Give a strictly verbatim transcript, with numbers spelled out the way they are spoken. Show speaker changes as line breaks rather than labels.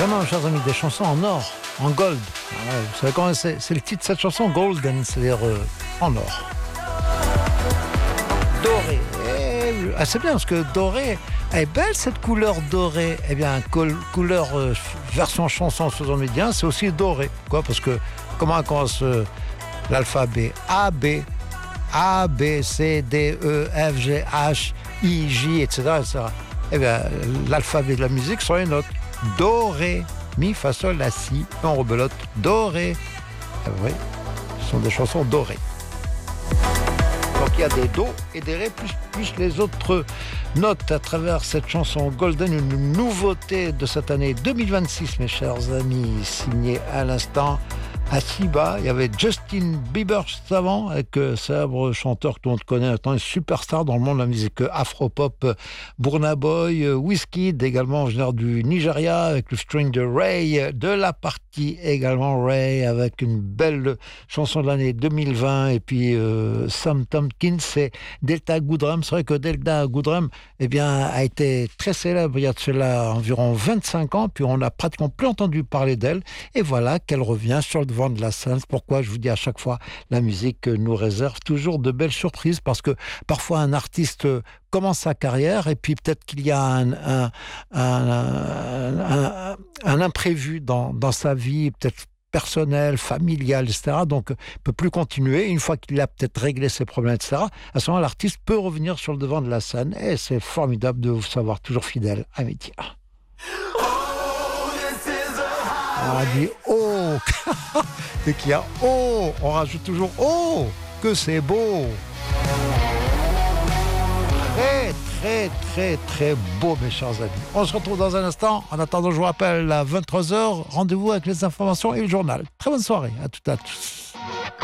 Vraiment, chers amis, des chansons en or, en gold. Ah ouais, vous savez comment c'est, c'est le titre de cette chanson, Golden, c'est-à-dire euh, en or. Doré. Eh, ah, c'est bien parce que doré, elle est belle cette couleur dorée. Eh bien, col- couleur euh, version chanson sur le média, c'est aussi doré. Quoi? Parce que comment commence euh, l'alphabet? A, B, A, B, C, D, E, F, G, H, I, J, et cetera, et cetera. Eh bien, l'alphabet de la musique sont les notes. Do, ré, mi, fa, sol, la, si, on rebelote, do, ré. Ah oui, ce sont des chansons dorées. Donc il y a des do et des ré plus, plus les autres notes à travers cette chanson Golden, une nouveauté de cette année deux mille vingt-six, mes chers amis, signée à l'instant Asiba. Il y avait Justin Bieber juste avant, avec euh, célèbre chanteur que tout le monde connaît, un superstar dans le monde de la musique afro-pop, Burna Boy, euh, Wizkid, également originaire du Nigeria, avec le string de Ray, de la partie également Ray, avec une belle chanson de l'année deux mille vingt, et puis euh, Sam Tompkins et Delta Goodrem. C'est vrai que Delta Goodrem, eh bien, a été très célèbre il y a de cela environ vingt-cinq ans, puis on n'a pratiquement plus entendu parler d'elle, et voilà qu'elle revient sur le devant de la scène. C'est pourquoi je vous dis à chaque fois, la musique nous réserve toujours de belles surprises, parce que parfois un artiste commence sa carrière et puis peut-être qu'il y a un, un, un, un, un imprévu dans, dans sa vie, peut-être personnel, familial, et cetera. Donc, il ne peut plus continuer. Une fois qu'il a peut-être réglé ses problèmes, et cetera, à ce moment, l'artiste peut revenir sur le devant de la scène, et c'est formidable de vous savoir toujours fidèle à métier. On dit oh, dès qu'il y a oh, on rajoute toujours oh, que c'est beau. Très, très, très, très beau, mes chers amis. On se retrouve dans un instant. En attendant, je vous rappelle, à vingt-trois heures, rendez-vous avec les informations et le journal. Très bonne soirée à toutes et à tous.